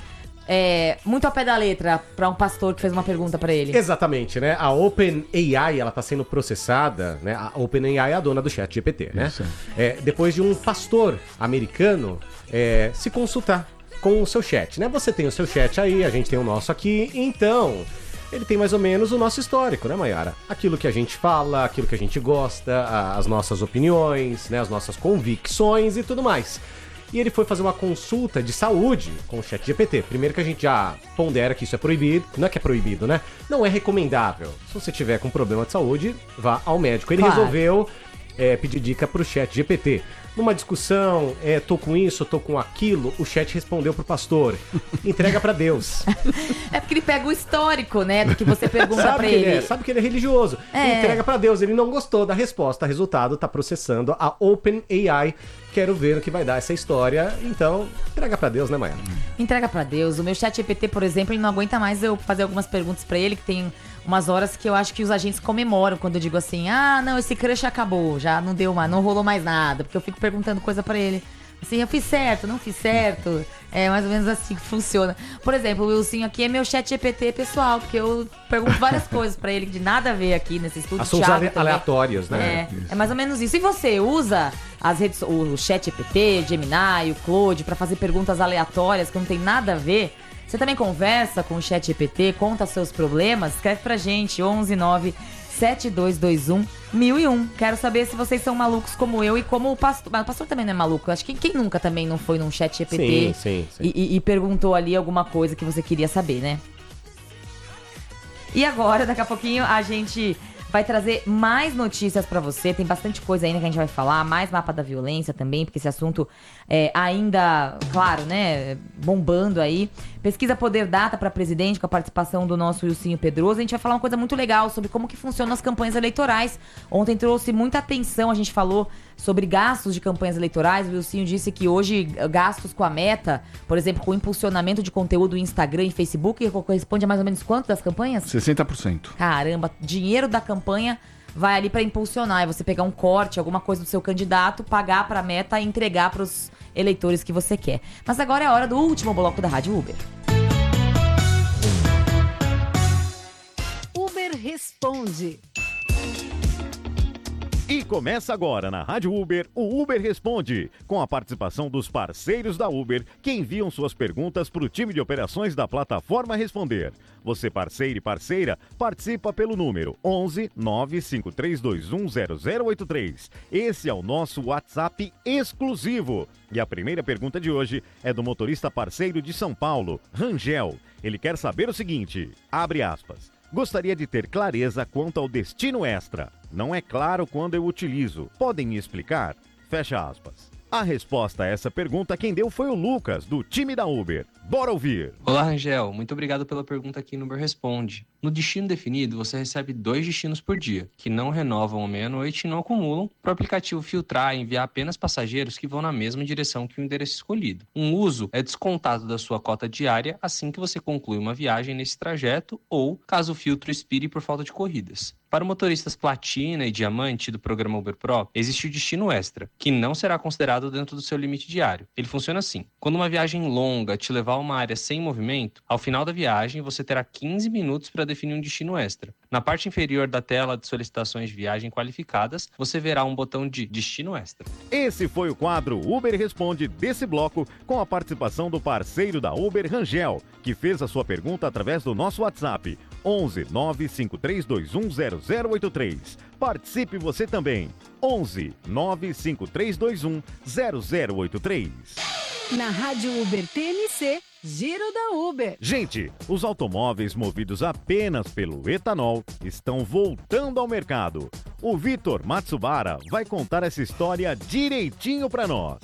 muito ao pé da letra pra um pastor que fez uma pergunta pra ele. Exatamente, né? A OpenAI, ela tá sendo processada, né? A OpenAI é a dona do ChatGPT, né? Depois de um pastor americano se consultar com o seu chat, né? Você tem o seu chat aí, a gente tem o nosso aqui, então ele tem mais ou menos o nosso histórico, né, Mayara? Aquilo que a gente fala, aquilo que a gente gosta, as nossas opiniões, né? As nossas convicções e tudo mais. E ele foi fazer uma consulta de saúde com o ChatGPT. Primeiro que a gente já pondera que isso é proibido. Não é que é proibido, né? Não é recomendável. Se você tiver com problema de saúde, vá ao médico. Ele resolveu pedir dica pro ChatGPT. Numa discussão, tô com isso, tô com aquilo, o chat respondeu pro pastor: entrega pra Deus. É porque ele pega o histórico, né, do que você pergunta pra ele. Sabe que ele é religioso. Entrega pra Deus. Ele não gostou da resposta. Resultado, tá processando a OpenAI. Quero ver o que vai dar essa história. Então, entrega pra Deus, né, Maia? Entrega pra Deus. O meu ChatGPT, por exemplo, ele não aguenta mais eu fazer algumas perguntas pra ele, que tem umas horas que eu acho que os agentes comemoram quando eu digo assim: não, esse crush acabou, já não deu mais, não rolou mais nada, porque eu fico perguntando coisa pra ele. Assim, eu fiz certo, não fiz certo. É mais ou menos assim que funciona. Por exemplo, o Wilson aqui é meu ChatGPT pessoal, porque eu pergunto várias coisas pra ele de nada a ver aqui nesse estúdio. Assuntos aleatórios, né? É mais ou menos isso. E você usa as redes, o ChatGPT, Gemini, o Claude, pra fazer perguntas aleatórias que não tem nada a ver? Você também conversa com o ChatGPT, conta seus problemas? Escreve pra gente, 11972211001. Quero saber se vocês são malucos como eu e como o pastor. Mas o pastor também não é maluco. Acho que quem nunca também não foi num ChatGPT e perguntou ali alguma coisa que você queria saber, né? E agora, daqui a pouquinho, a gente vai trazer mais notícias pra você. Tem bastante coisa ainda que a gente vai falar. Mais mapa da violência também, porque esse assunto ainda, claro, né, bombando aí. Pesquisa Poder Data para presidente, com a participação do nosso Wilsinho Pedroso. A gente vai falar uma coisa muito legal sobre como que funcionam as campanhas eleitorais. Ontem trouxe muita atenção, a gente falou sobre gastos de campanhas eleitorais. O Wilsinho disse que hoje gastos com a Meta, por exemplo, com impulsionamento de conteúdo em Instagram e Facebook, corresponde a mais ou menos quanto das campanhas? 60%. Caramba, dinheiro da campanha vai ali para impulsionar. É você pegar um corte, alguma coisa do seu candidato, pagar para a Meta e entregar para os eleitores que você quer. Mas agora é a hora do último bloco da Rádio Uber. Uber Responde. E começa agora na Rádio Uber, o Uber Responde, com a participação dos parceiros da Uber, que enviam suas perguntas para o time de operações da plataforma Responder. Você, parceiro e parceira, participa pelo número 11 95321 0083. Esse é o nosso WhatsApp exclusivo. E a primeira pergunta de hoje é do motorista parceiro de São Paulo, Rangel. Ele quer saber o seguinte, abre aspas: gostaria de ter clareza quanto ao destino extra. Não é claro quando eu utilizo. Podem me explicar? Fecha aspas. A resposta a essa pergunta quem deu foi o Lucas, do time da Uber. Bora ouvir. Olá, Rangel. Muito obrigado pela pergunta aqui no Uber Responde. No destino definido, você recebe 2 destinos por dia, que não renovam à meia-noite e não acumulam, para o aplicativo filtrar e enviar apenas passageiros que vão na mesma direção que o endereço escolhido. Um uso é descontado da sua cota diária assim que você conclui uma viagem nesse trajeto ou caso o filtro expire por falta de corridas. Para motoristas Platina e Diamante do programa Uber Pro, existe o destino extra, que não será considerado dentro do seu limite diário. Ele funciona assim: quando uma viagem longa te levar a uma área sem movimento, ao final da viagem você terá 15 minutos para definir um destino extra. Na parte inferior da tela de solicitações de viagem qualificadas, você verá um botão de destino extra. Esse foi o quadro Uber Responde desse bloco, com a participação do parceiro da Uber, Rangel, que fez a sua pergunta através do nosso WhatsApp, 11 95321 0083. Participe você também, 11 95321 0083. Na Rádio Uber TMC, Giro da Uber. Gente, os automóveis movidos apenas pelo etanol estão voltando ao mercado. O Vitor Matsubara vai contar essa história direitinho para nós.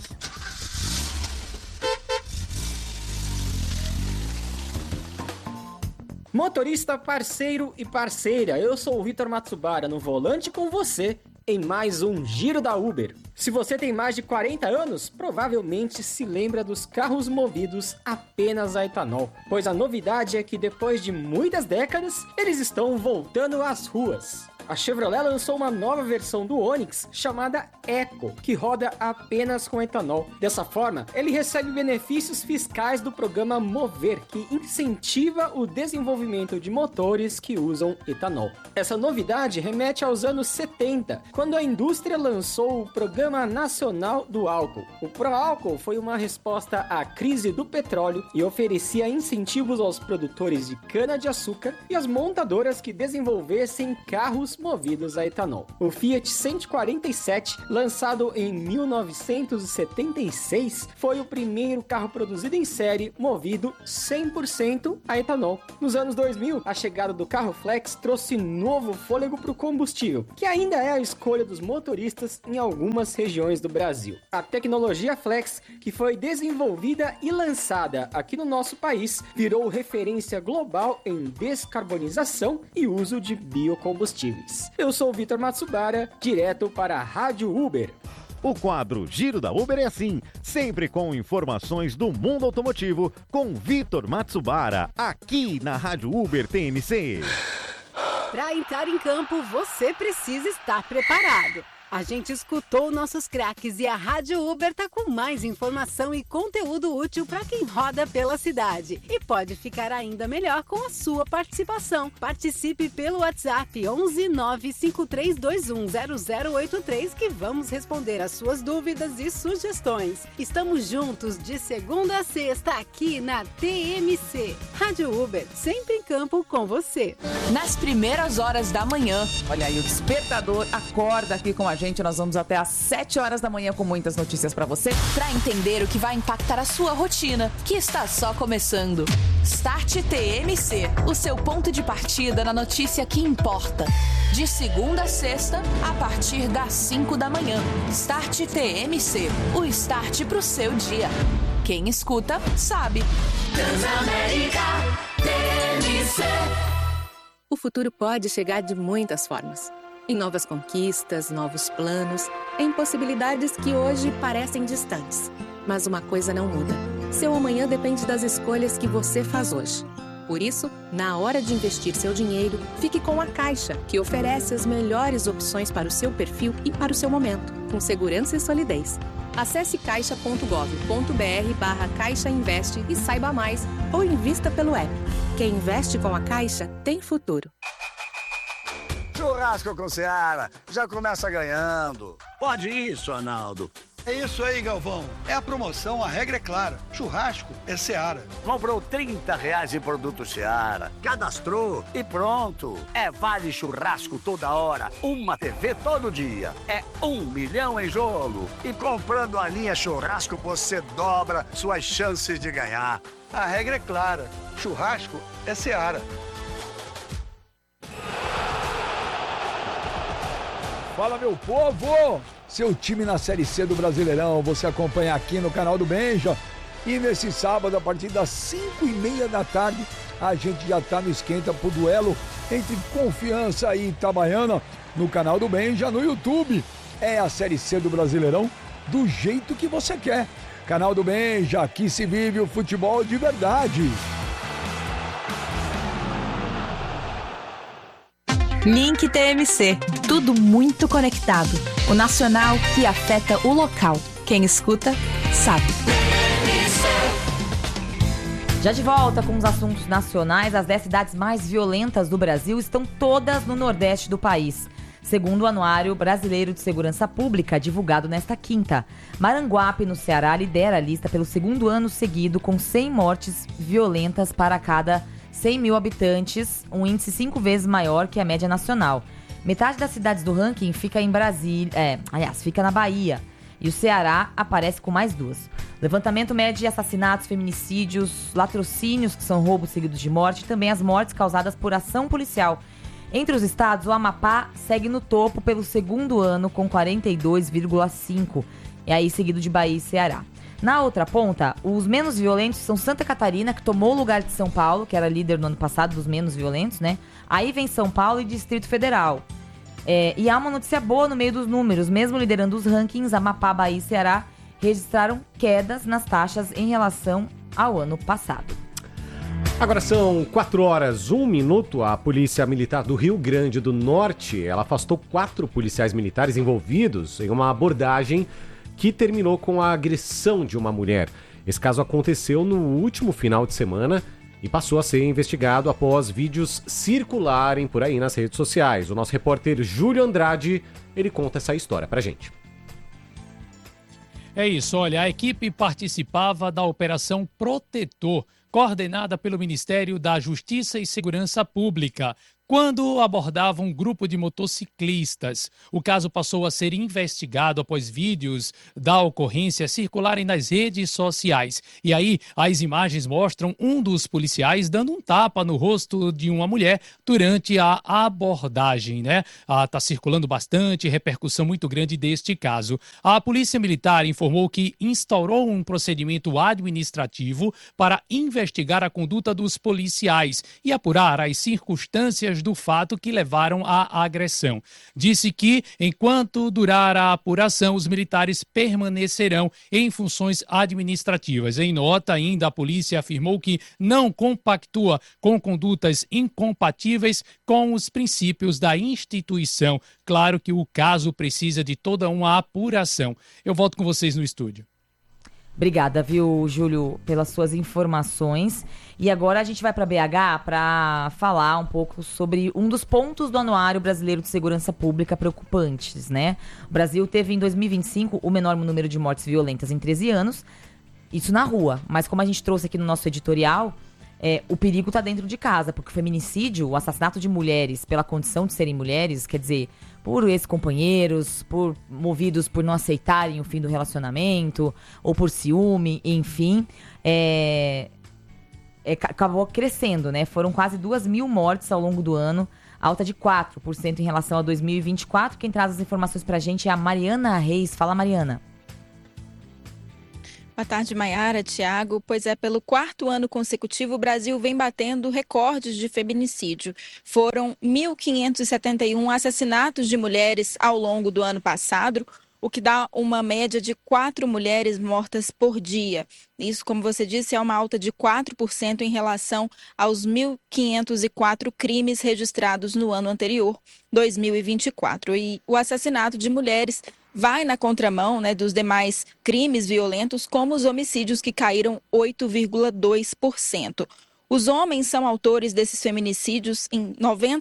Motorista, parceiro e parceira, eu sou o Vitor Matsubara, no volante com você em mais um Giro da Uber. Se você tem mais de 40 anos, provavelmente se lembra dos carros movidos apenas a etanol, pois a novidade é que depois de muitas décadas, eles estão voltando às ruas. A Chevrolet lançou uma nova versão do Onix chamada Eco, que roda apenas com etanol. Dessa forma, ele recebe benefícios fiscais do programa Mover, que incentiva o desenvolvimento de motores que usam etanol. Essa novidade remete aos anos 70, quando a indústria lançou o Programa Nacional do Álcool. O Proálcool foi uma resposta à crise do petróleo e oferecia incentivos aos produtores de cana-de-açúcar e às montadoras que desenvolvessem carros movidos a etanol. O Fiat 147, lançado em 1976, foi o primeiro carro produzido em série movido 100% a etanol. Nos anos 2000, a chegada do carro flex trouxe novo fôlego para o combustível, que ainda é a escolha dos motoristas em algumas regiões do Brasil. A tecnologia flex, que foi desenvolvida e lançada aqui no nosso país, virou referência global em descarbonização e uso de biocombustíveis. Eu sou o Vitor Matsubara, direto para a Rádio Uber. O quadro Giro da Uber é assim, sempre com informações do mundo automotivo, com Vitor Matsubara, aqui na Rádio Uber TMC. Para entrar em campo, você precisa estar preparado. A gente escutou nossos craques e a Rádio Uber tá com mais informação e conteúdo útil para quem roda pela cidade. E pode ficar ainda melhor com a sua participação. Participe pelo WhatsApp 11 95321 0083 que vamos responder as suas dúvidas e sugestões. Estamos juntos de segunda a sexta aqui na TMC. Rádio Uber, sempre em campo com você. Nas primeiras horas da manhã. Olha aí, o despertador acorda aqui com a gente. Nós vamos até às 7 horas da manhã com muitas notícias para você. Para entender o que vai impactar a sua rotina, que está só começando. Start TMC, o seu ponto de partida na notícia que importa. De segunda a sexta, a partir das 5 da manhã. Start TMC, o start pro seu dia. Quem escuta, sabe. Transamérica TMC. O futuro pode chegar de muitas formas. Em novas conquistas, novos planos, em possibilidades que hoje parecem distantes. Mas uma coisa não muda. Seu amanhã depende das escolhas que você faz hoje. Por isso, na hora de investir seu dinheiro, fique com a Caixa, que oferece as melhores opções para o seu perfil e para o seu momento, com segurança e solidez. Acesse caixa.gov.br/Caixa Investe e saiba mais, ou invista pelo app. Quem investe com a Caixa tem futuro. Churrasco com Seara, já começa ganhando. Pode isso, Arnaldo. É isso aí, Galvão. É a promoção, a regra é clara. Churrasco é Seara. Comprou R$30 em produto Seara, cadastrou e pronto. É vale churrasco toda hora, uma TV todo dia. É 1 milhão em jogo. E comprando a linha churrasco, você dobra suas chances de ganhar. A regra é clara. Churrasco é Seara. Fala, meu povo! Seu time na Série C do Brasileirão, você acompanha aqui no canal do Benja. E nesse sábado, a partir das 5h30 da tarde, a gente já tá no esquenta pro duelo entre Confiança e Itabaiana no canal do Benja, no YouTube. É a Série C do Brasileirão do jeito que você quer. Canal do Benja, aqui se vive o futebol de verdade. Link TMC, tudo muito conectado. O nacional que afeta o local. Quem escuta, sabe. Já de volta com os assuntos nacionais, as 10 cidades mais violentas do Brasil estão todas no Nordeste do país. Segundo o Anuário Brasileiro de Segurança Pública, divulgado nesta quinta. Maranguape, no Ceará, lidera a lista pelo segundo ano seguido, com 100 mortes violentas para cada 100 mil habitantes, um índice 5 vezes maior que a média nacional. Metade das cidades do ranking fica em Brasília, fica na Bahia. E o Ceará aparece com mais 2. O levantamento mede assassinatos, feminicídios, latrocínios, que são roubos seguidos de morte, e também as mortes causadas por ação policial. Entre os estados, o Amapá segue no topo pelo segundo ano, com 42,5. E aí seguido de Bahia e Ceará. Na outra ponta, os menos violentos são Santa Catarina, que tomou o lugar de São Paulo, que era líder no ano passado dos menos violentos, né? Aí vem São Paulo e Distrito Federal. E há uma notícia boa no meio dos números. Mesmo liderando os rankings, Amapá, Bahia e Ceará registraram quedas nas taxas em relação ao ano passado. Agora são 4h01. A Polícia Militar do Rio Grande do Norte, ela afastou 4 policiais militares envolvidos em uma abordagem que terminou com a agressão de uma mulher. Esse caso aconteceu no último final de semana e passou a ser investigado após vídeos circularem por aí nas redes sociais. O nosso repórter Júlio Andrade, ele conta essa história pra gente. É isso, olha, a equipe participava da Operação Protetor, coordenada pelo Ministério da Justiça e Segurança Pública, quando abordava um grupo de motociclistas. O caso passou a ser investigado após vídeos da ocorrência circularem nas redes sociais. E aí, as imagens mostram um dos policiais dando um tapa no rosto de uma mulher durante a abordagem, né? Tá circulando bastante, repercussão muito grande deste caso. A Polícia Militar informou que instaurou um procedimento administrativo para investigar a conduta dos policiais e apurar as circunstâncias do fato que levaram à agressão. Disse que, enquanto durar a apuração, os militares permanecerão em funções administrativas. Em nota, ainda, a polícia afirmou que não compactua com condutas incompatíveis com os princípios da instituição. Claro que o caso precisa de toda uma apuração. Eu volto com vocês no estúdio. Obrigada, viu, Júlio, pelas suas informações. E agora a gente vai para BH para falar um pouco sobre um dos pontos do Anuário Brasileiro de Segurança Pública preocupantes, né? O Brasil teve em 2025 o menor número de mortes violentas em 13 anos, isso na rua. Mas como a gente trouxe aqui no nosso editorial, o perigo está dentro de casa, porque o feminicídio, o assassinato de mulheres pela condição de serem mulheres, quer dizer, por ex-companheiros, movidos por não aceitarem o fim do relacionamento, ou por ciúme, enfim, acabou crescendo, né? Foram quase 2.000 mortes ao longo do ano, alta de 4% em relação a 2024. Quem traz as informações pra gente é a Mariana Reis. Fala, Mariana. Boa tarde, Maiara, Tiago. Pois é, pelo 4º ano consecutivo, o Brasil vem batendo recordes de feminicídio. Foram 1.571 assassinatos de mulheres ao longo do ano passado, o que dá uma média de 4 mulheres mortas por dia. Isso, como você disse, é uma alta de 4% em relação aos 1.504 crimes registrados no ano anterior, 2024. E o assassinato de mulheres vai na contramão, né, dos demais crimes violentos, como os homicídios, que caíram 8,2%. Os homens são autores desses feminicídios em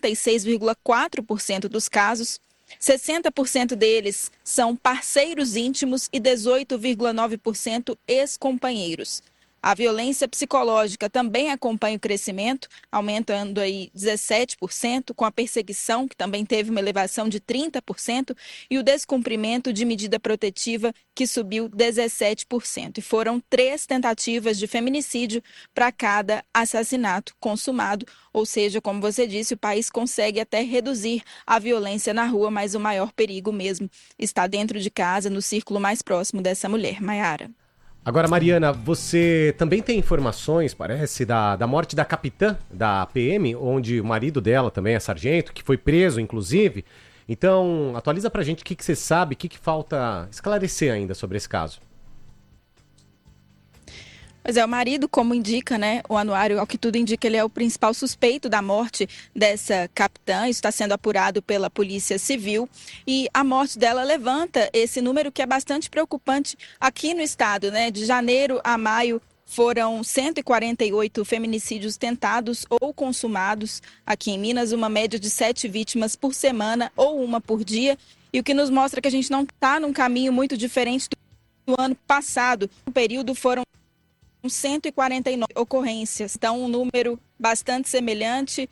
96,4% dos casos. 60% deles são parceiros íntimos e 18,9% ex-companheiros. A violência psicológica também acompanha o crescimento, aumentando aí 17%, com a perseguição, que também teve uma elevação de 30%, e o descumprimento de medida protetiva, que subiu 17%. E foram 3 tentativas de feminicídio para cada assassinato consumado. Ou seja, como você disse, o país consegue até reduzir a violência na rua, mas o maior perigo mesmo está dentro de casa, no círculo mais próximo dessa mulher. Maiara. Agora, Mariana, você também tem informações, parece, da morte da capitã da PM, onde o marido dela também é sargento, que foi preso, inclusive. Então, atualiza pra gente o que você sabe, o que falta esclarecer ainda sobre esse caso. Pois é, o marido, como indica, né, o anuário, ao que tudo indica, ele é o principal suspeito da morte dessa capitã. Isso está sendo apurado pela Polícia Civil. E a morte dela levanta esse número que é bastante preocupante aqui no estado, né? De janeiro a maio foram 148 feminicídios tentados ou consumados aqui em Minas, uma média de 7 vítimas por semana ou uma por dia. E o que nos mostra que a gente não está num caminho muito diferente do ano passado. No período foram 149 ocorrências, então um número bastante semelhante.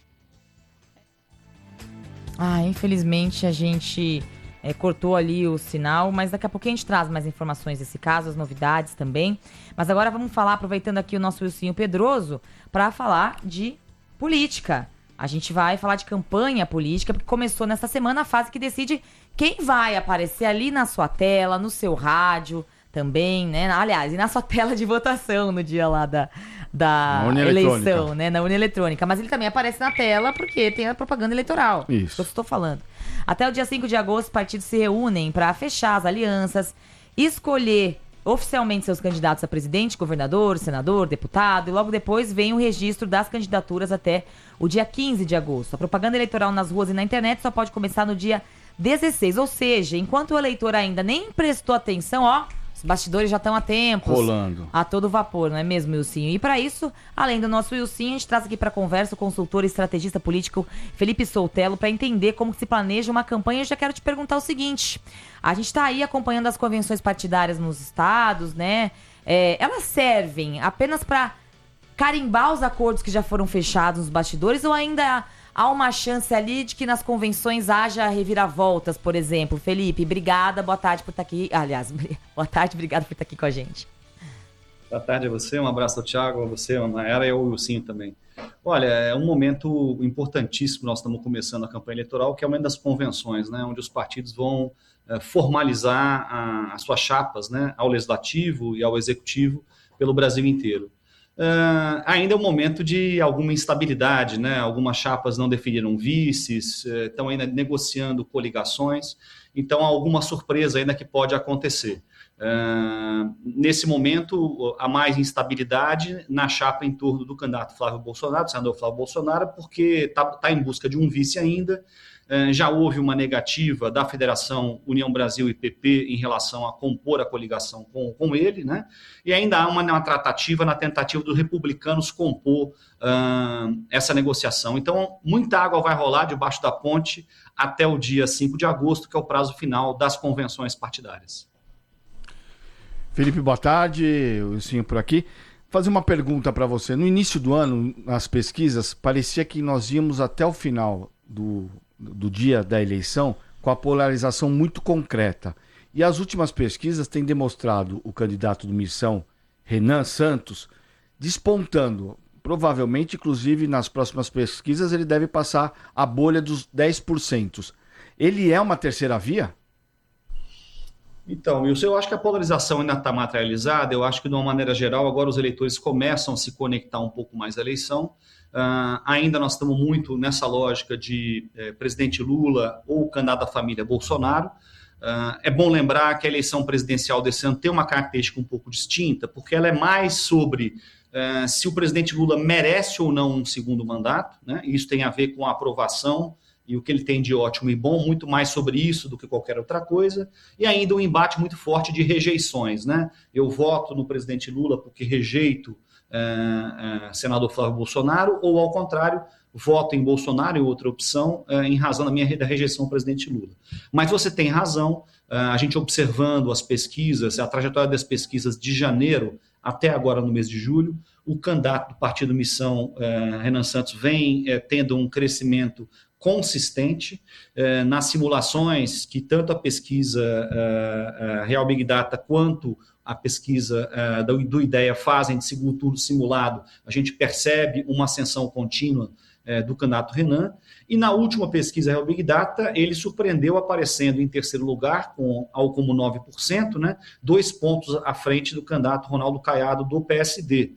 Infelizmente a gente cortou ali o sinal, mas daqui a pouquinho a gente traz mais informações desse caso, as novidades também. Mas agora vamos falar, aproveitando aqui o nosso Wilsinho Pedroso, para falar de política. A gente vai falar de campanha política, porque começou nessa semana a fase que decide quem vai aparecer ali na sua tela, no seu rádio, também, né? Aliás, e na sua tela de votação no dia lá da eleição, né? Na urna eletrônica. Mas ele também aparece na tela porque tem a propaganda eleitoral. Isso que eu estou falando. Até o dia 5 de agosto, os partidos se reúnem para fechar as alianças, escolher oficialmente seus candidatos a presidente, governador, senador, deputado, e logo depois vem o registro das candidaturas até o dia 15 de agosto. A propaganda eleitoral nas ruas e na internet só pode começar no dia 16, ou seja, enquanto o eleitor ainda nem prestou atenção, os bastidores já estão há tempos. Rolando. A todo vapor, não é mesmo, Wilsinho? E para isso, além do nosso Wilsinho, a gente traz aqui para conversa o consultor e estrategista político Felipe Soltello para entender como se planeja uma campanha. Eu já quero te perguntar o seguinte: a gente está aí acompanhando as convenções partidárias nos estados, né? Elas servem apenas para carimbar os acordos que já foram fechados nos bastidores, ou ainda há uma chance ali de que nas convenções haja reviravoltas, por exemplo? Felipe, obrigada, boa tarde por estar aqui. Aliás, boa tarde, obrigado por estar aqui com a gente. Boa tarde a você, um abraço ao Thiago, a você, a Nayara e ao Wilsinho também. Olha, é um momento importantíssimo, nós estamos começando a campanha eleitoral, que é o momento das convenções, né, onde os partidos vão formalizar as suas chapas, né, ao Legislativo e ao Executivo pelo Brasil inteiro. Ainda é um momento de alguma instabilidade, né? Algumas chapas não definiram vices, estão ainda negociando coligações, então há alguma surpresa ainda que pode acontecer. Nesse momento, há mais instabilidade na chapa em torno do candidato Flávio Bolsonaro, do senador Flávio Bolsonaro, porque está em busca de um vice ainda. Já houve uma negativa da Federação União Brasil e PP em relação a compor a coligação com ele, né? E ainda há uma tratativa na tentativa dos republicanos compor essa negociação. Então, muita água vai rolar debaixo da ponte até o dia 5 de agosto, que é o prazo final das convenções partidárias. Felipe, boa tarde. Wilsinho por aqui. Fazer uma pergunta para você. No início do ano, nas pesquisas, parecia que nós íamos até o final do dia da eleição com a polarização muito concreta. E as últimas pesquisas têm demonstrado o candidato do Missão, Renan Santos, despontando. Provavelmente, inclusive, nas próximas pesquisas, ele deve passar a bolha dos 10%. Ele é uma terceira via? Então, Wilson, eu acho que a polarização ainda está materializada. Eu acho que, de uma maneira geral, agora os eleitores começam a se conectar um pouco mais à eleição. Ainda nós estamos muito nessa lógica de presidente Lula ou candidato da família Bolsonaro. É bom lembrar que a eleição presidencial desse ano tem uma característica um pouco distinta, porque ela é mais sobre se o presidente Lula merece ou não um segundo mandato, né? Isso tem a ver com a aprovação e o que ele tem de ótimo e bom, muito mais sobre isso do que qualquer outra coisa, e ainda um embate muito forte de rejeições, né? Eu voto no presidente Lula porque rejeito senador Flávio Bolsonaro, ou ao contrário, voto em Bolsonaro e outra opção em razão da rejeição ao presidente Lula. Mas você tem razão, a gente observando as pesquisas, a trajetória das pesquisas de janeiro até agora no mês de julho, o candidato do Partido Missão, Renan Santos, vem tendo um crescimento consistente. Nas simulações que tanto a pesquisa Real Big Data quanto a pesquisa do IDEA fazem de segundo turno simulado, a gente percebe uma ascensão contínua do candidato Renan, e na última pesquisa Real Big Data, ele surpreendeu aparecendo em terceiro lugar, com algo como 9%, né, 2 pontos à frente do candidato Ronaldo Caiado, do PSD.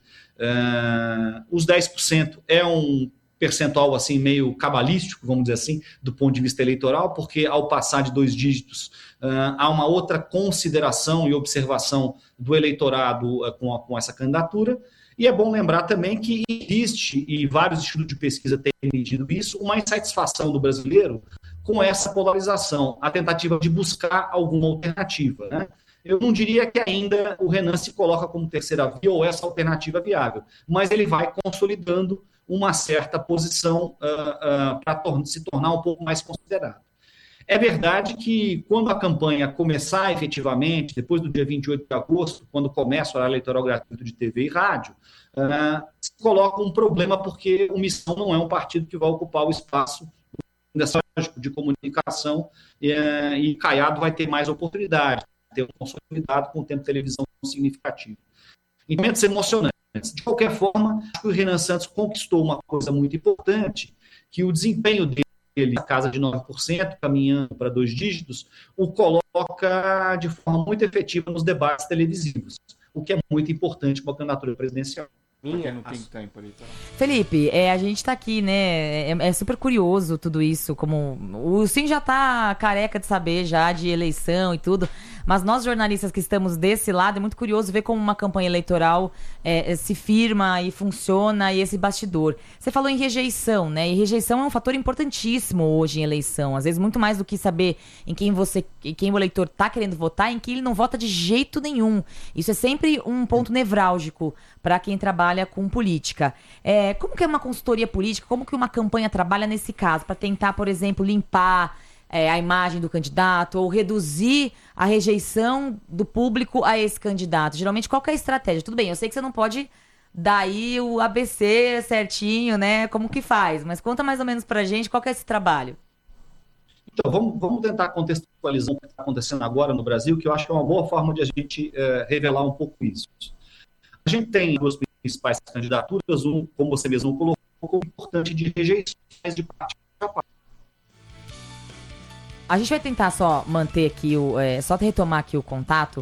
Os 10% é um percentual assim meio cabalístico, vamos dizer assim, do ponto de vista eleitoral, porque ao passar de 2 dígitos há uma outra consideração e observação do eleitorado com essa candidatura. E é bom lembrar também que existe, e vários institutos de pesquisa têm medido isso, uma insatisfação do brasileiro com essa polarização, a tentativa de buscar alguma alternativa, né? Eu não diria que ainda o Renan se coloca como terceira via ou essa alternativa viável, mas ele vai consolidando uma certa posição para se tornar um pouco mais considerado. É verdade que quando a campanha começar efetivamente, depois do dia 28 de agosto, quando começa o horário eleitoral gratuito de TV e rádio, se coloca um problema porque o Missão não é um partido que vai ocupar o espaço de comunicação e Caiado vai ter mais oportunidade, ter um consolidado com o tempo de televisão significativo. Em momentos emocionantes. De qualquer forma, acho que o Renan Santos conquistou uma coisa muito importante, que o desempenho dele, na casa de 9%, caminhando para 2 dígitos, o coloca de forma muito efetiva nos debates televisivos, o que é muito importante para a candidatura presidencial. Minha não tem tempo eleitoral. Felipe, a gente tá aqui, né? É super curioso tudo isso. Como o Sim já tá careca de saber já de eleição e tudo. Mas nós jornalistas que estamos desse lado, é muito curioso ver como uma campanha eleitoral se firma e funciona e esse bastidor. Você falou em rejeição, né? E rejeição é um fator importantíssimo hoje em eleição. Às vezes muito mais do que saber em quem o eleitor tá querendo votar, em quem ele não vota de jeito nenhum. Isso é sempre um ponto nevrálgico para quem trabalha com política. Como que é uma consultoria política, como que uma campanha trabalha nesse caso? Para tentar, por exemplo, limpar a imagem do candidato ou reduzir a rejeição do público a esse candidato? Geralmente, qual que é a estratégia? Tudo bem, eu sei que você não pode dar aí o ABC certinho, né? Como que faz? Mas conta mais ou menos pra gente qual que é esse trabalho. Então, vamos tentar contextualizar o que está acontecendo agora no Brasil, que eu acho que é uma boa forma de a gente revelar um pouco isso. A gente tem duas principais candidaturas, como você mesmo colocou, importante de rejeições de parte a parte. A gente vai tentar só manter aqui, só retomar aqui o contato